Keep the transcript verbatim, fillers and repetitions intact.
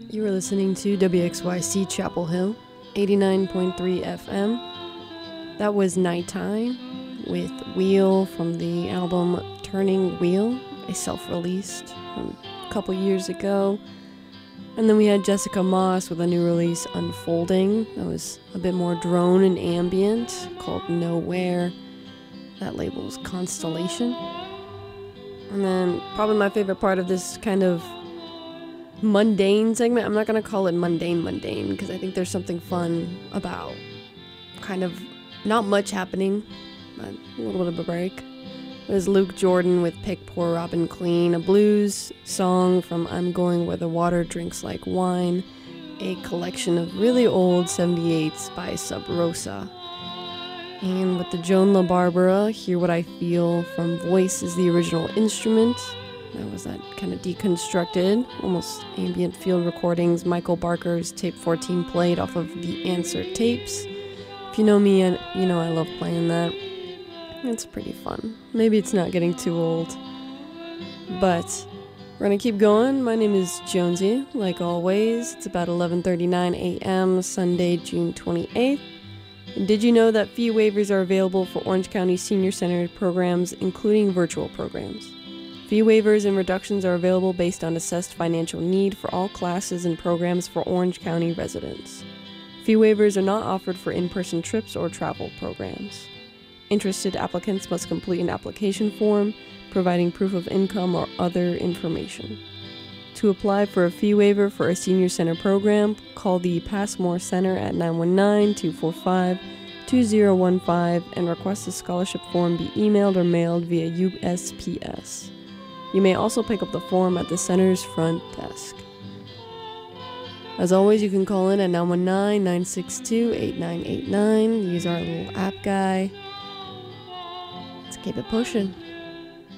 You are listening to W X Y C Chapel Hill, eighty-nine point three F M. That was Nighttime with Wheel from the album Turning Wheel, a self-released from a couple years ago. And then we had Jessica Moss with a new release, Unfolding. That was a bit more drone and ambient, called Nowhere. That label's Constellation. And then probably my favorite part of this kind of mundane segment, I'm not going to call it mundane mundane because I think there's something fun about kind of not much happening, but a little bit of a break. It was Luke Jordan with Pick Poor Robin Clean, a blues song from I'm Going Where the Water Drinks Like Wine, a collection of really old seventy-eights by Sub Rosa. And with the Joan LaBarbera, Hear What I Feel from Voice is the original instrument. That was that kind of deconstructed, almost ambient field recordings. Michael Barker's Tape fourteen played off of the Answer tapes. If you know me, you know I love playing that. It's pretty fun. Maybe it's not getting too old. But we're going to keep going. My name is Jonesy, like always. It's about eleven thirty-nine a.m. Sunday, June twenty-eighth. And did you know that fee waivers are available for Orange County Senior Center programs, including virtual programs? Fee waivers and reductions are available based on assessed financial need for all classes and programs for Orange County residents. Fee waivers are not offered for in-person trips or travel programs. Interested applicants must complete an application form, providing proof of income or other information. To apply for a fee waiver for a Senior Center program, call the Passmore Center at nine one nine, two four five, two zero one five and request a scholarship form be emailed or mailed via U S P S. You may also pick up the form at the center's front desk. As always, you can call in at nine one nine, nine six two, eight nine eight nine. Use our little app guy. Let's keep it pushing.